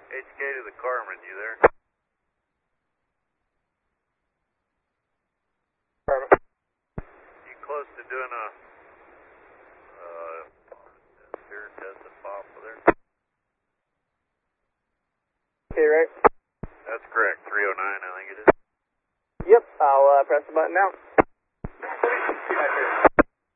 HK to the Carmen, you there? Carmen. You close to doing a test of fossil there? Okay, right? That's correct, 309 I think it is. Yep, I'll press the button now.